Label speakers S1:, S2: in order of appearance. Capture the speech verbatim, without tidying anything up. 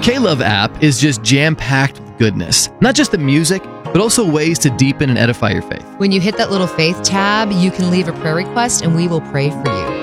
S1: K-Love app is just jam-packed with goodness. Not just the music, but also ways to deepen and edify your faith.
S2: When you hit that little faith tab, you can leave a prayer request and we will pray for you.